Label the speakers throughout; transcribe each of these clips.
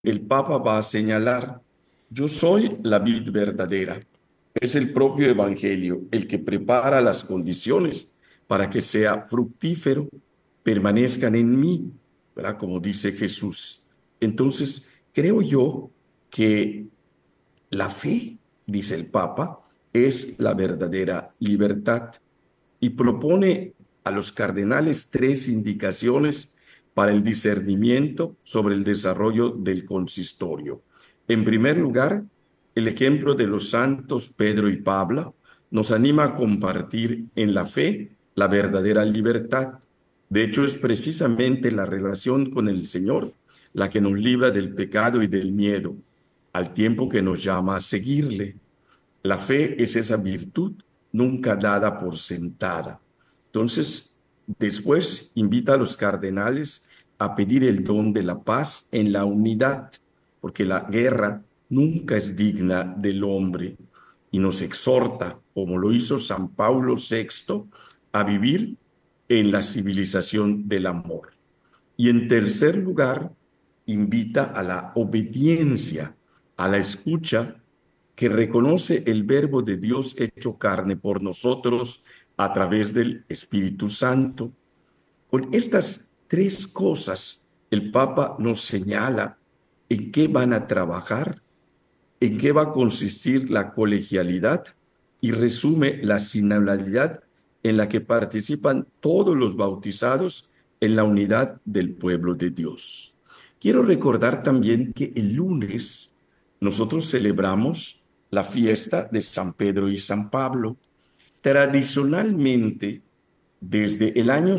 Speaker 1: el Papa va a señalar, yo soy la vid verdadera. Es el propio Evangelio el que prepara las condiciones para que sea fructífero, permanezcan en mí, ¿verdad? Como dice Jesús. Entonces, creo yo que la fe, dice el Papa, es la verdadera libertad y propone a los cardenales tres indicaciones para el discernimiento sobre el desarrollo del consistorio. En primer lugar, el ejemplo de los santos Pedro y Pablo nos anima a compartir en la fe la verdadera libertad. De hecho, es precisamente la relación con el Señor la que nos libra del pecado y del miedo, al tiempo que nos llama a seguirle. La fe es esa virtud nunca dada por sentada. Entonces, después invita a los cardenales a pedir el don de la paz en la unidad, porque la guerra nunca es digna del hombre y nos exhorta, como lo hizo San Pablo VI, a vivir en la civilización del amor. Y en tercer lugar, invita a la obediencia, a la escucha que reconoce el verbo de Dios hecho carne por nosotros a través del Espíritu Santo. Con estas tres cosas, el Papa nos señala en qué van a trabajar, en qué va a consistir la colegialidad y resume la sinodalidad en la que participan todos los bautizados en la unidad del pueblo de Dios. Quiero recordar también que el lunes nosotros celebramos la fiesta de San Pedro y San Pablo. Tradicionalmente, desde el año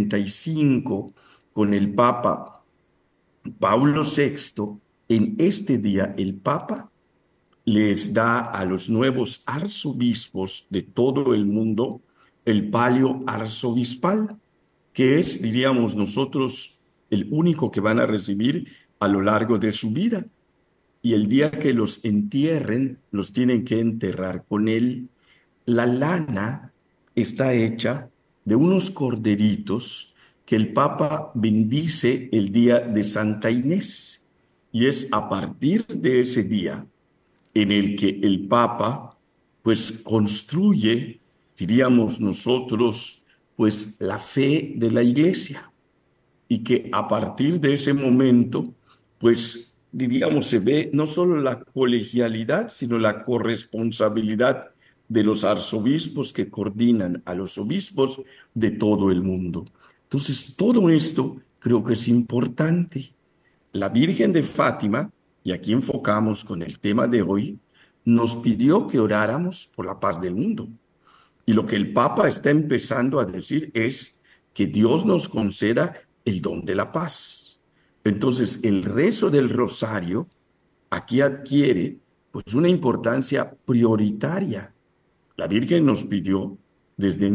Speaker 1: 65, con el Papa Pablo VI, en este día el Papa les da a los nuevos arzobispos de todo el mundo el palio arzobispal, que es, diríamos nosotros, el único que van a recibir a lo largo de su vida. Y el día que los entierren, los tienen que enterrar con él. La lana está hecha de unos corderitos que el Papa bendice el día de Santa Inés. Y es a partir de ese día en el que el Papa pues construye, diríamos nosotros, pues la fe de la Iglesia y que a partir de ese momento pues diríamos se ve no solo la colegialidad, sino la corresponsabilidad de los arzobispos que coordinan a los obispos de todo el mundo. Entonces, todo esto creo que es importante. La Virgen de Fátima, y aquí enfocamos con el tema de hoy, nos pidió que oráramos por la paz del mundo. Y lo que el Papa está empezando a decir es que Dios nos conceda el don de la paz. Entonces, el rezo del rosario aquí adquiere pues una importancia prioritaria. La Virgen nos pidió desde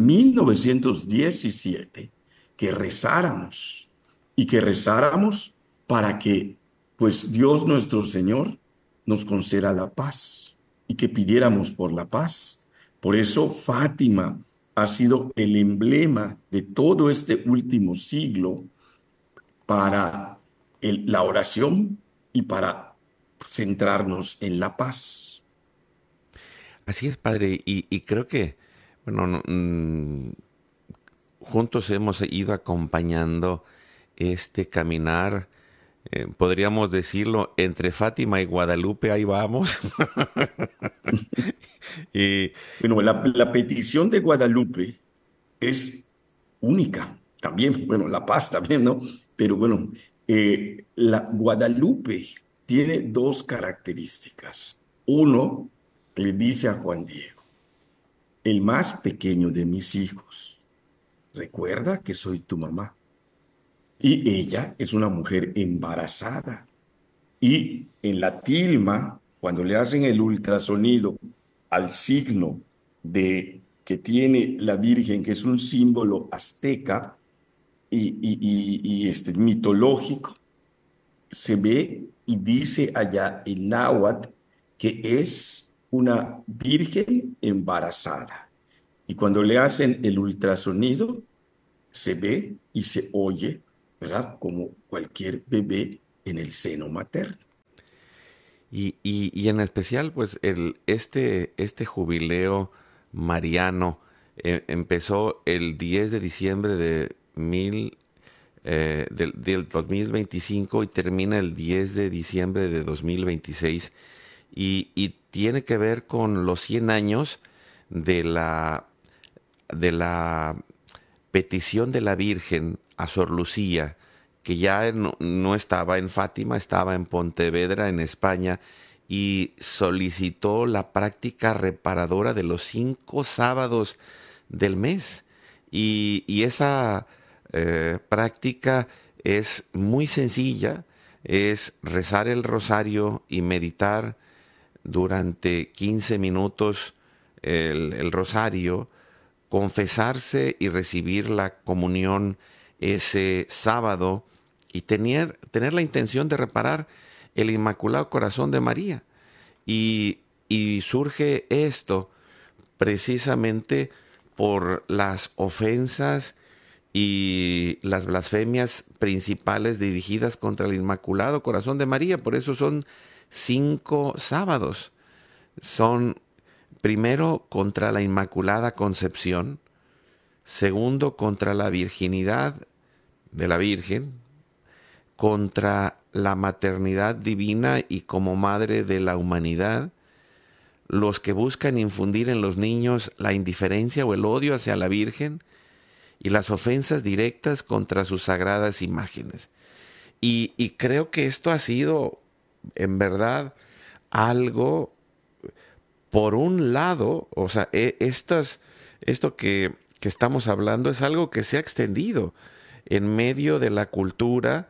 Speaker 1: 1917 que rezáramos y que rezáramos para que pues Dios nuestro Señor nos conceda la paz y que pidiéramos por la paz. Por eso Fátima ha sido el emblema de todo este último siglo para la oración y para centrarnos en la paz.
Speaker 2: Así es, padre, y creo que, bueno, juntos hemos ido acompañando este caminar, podríamos decirlo, entre Fátima y Guadalupe, ahí vamos. Y
Speaker 1: Bueno, la petición de Guadalupe es única también, bueno, La Paz también, ¿no? Pero bueno, la Guadalupe tiene dos características. Uno, le dice a Juan Diego, el más pequeño de mis hijos, recuerda que soy tu mamá. Y ella es una mujer embarazada. Y en la tilma, cuando le hacen el ultrasonido al signo de que tiene la Virgen, que es un símbolo azteca, y mitológico, se ve y dice allá en náhuatl que es una virgen embarazada. Y cuando le hacen el ultrasonido, se ve y se oye, ¿verdad? Como cualquier bebé en el seno materno.
Speaker 2: Y en especial, pues, este jubileo mariano empezó el 10 de diciembre del 2025 y termina el 10 de diciembre de 2026 y tiene que ver con los 100 años de la petición de la Virgen a Sor Lucía, que ya no estaba en Fátima, estaba en Pontevedra, en España, y solicitó la práctica reparadora de los 5 sábados del mes. Y esa práctica es muy sencilla, es rezar el rosario y meditar durante 15 minutos el rosario, confesarse y recibir la comunión ese sábado y tener la intención de reparar el Inmaculado Corazón de María. Y surge esto precisamente por las ofensas y las blasfemias principales dirigidas contra el Inmaculado Corazón de María. Por eso son 5 sábados. Son primero contra la Inmaculada Concepción, segundo contra la virginidad de la Virgen, contra la maternidad divina y como madre de la humanidad, los que buscan infundir en los niños la indiferencia o el odio hacia la Virgen y las ofensas directas contra sus sagradas imágenes. Y creo que esto ha sido, en verdad, algo, por un lado, o sea, esto que estamos hablando es algo que se ha extendido en medio de la cultura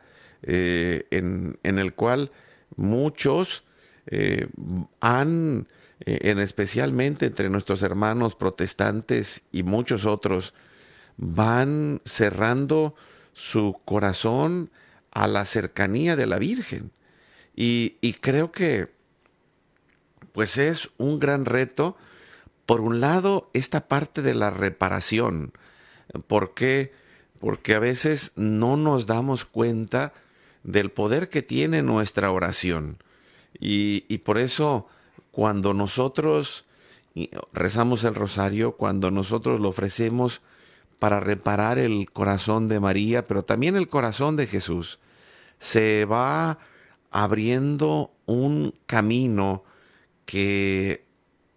Speaker 2: en el cual muchos eh, han, en especialmente entre nuestros hermanos protestantes y muchos otros, van cerrando su corazón a la cercanía de la Virgen. Y creo que pues es un gran reto, por un lado, esta parte de la reparación. ¿Por qué? Porque a veces no nos damos cuenta del poder que tiene nuestra oración. Y por eso, cuando nosotros rezamos el rosario, cuando nosotros lo ofrecemos para reparar el corazón de María, pero también el corazón de Jesús, se va abriendo un camino que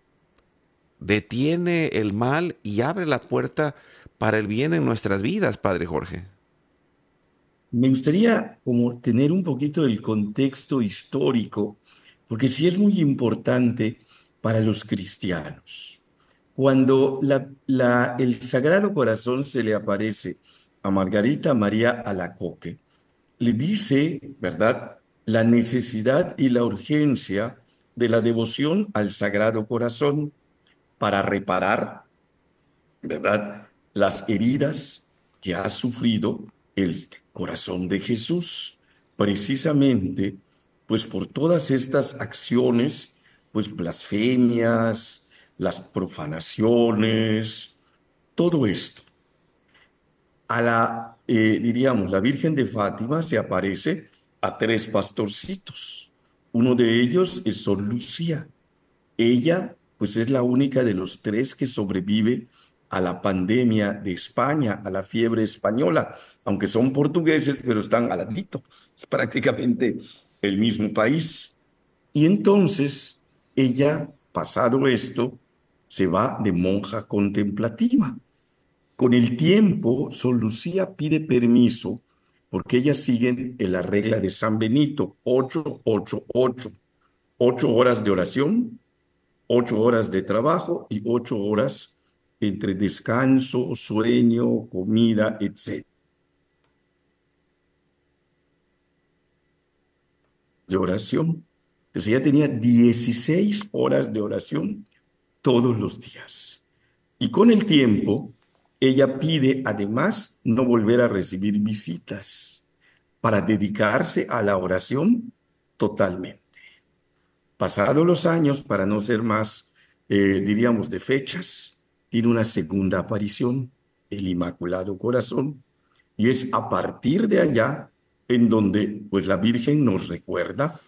Speaker 2: detiene el mal y abre la puerta para el bien en nuestras vidas, Padre Jorge.
Speaker 1: Me gustaría como tener un poquito del contexto histórico, porque sí es muy importante para los cristianos. Cuando el Sagrado Corazón se le aparece a Margarita María Alacoque, le dice, ¿verdad?, la necesidad y la urgencia de la devoción al Sagrado Corazón para reparar, ¿verdad?, las heridas que ha sufrido el corazón de Jesús, precisamente, pues por todas estas acciones, pues blasfemias, las profanaciones, todo esto. Diríamos, la Virgen de Fátima se aparece a tres pastorcitos. Uno de ellos es Sor Lucía. Ella, pues es la única de los tres que sobrevive a la pandemia de España, a la fiebre española, aunque son portugueses, pero están al ladito. Es prácticamente el mismo país. Y entonces ella, pasado esto, se va de monja contemplativa. Con el tiempo, Sor Lucía pide permiso porque ellas siguen en la regla de San Benito, 8, 8, 8. 8 horas de oración, 8 horas de trabajo y 8 horas entre descanso, sueño, comida, etc. De oración. Entonces ella tenía 16 horas de oración todos los días. Y con el tiempo, ella pide además no volver a recibir visitas para dedicarse a la oración totalmente. Pasados los años, para no ser más, diríamos, de fechas, tiene una segunda aparición, el Inmaculado Corazón, y es a partir de allá en donde, pues, la Virgen nos recuerda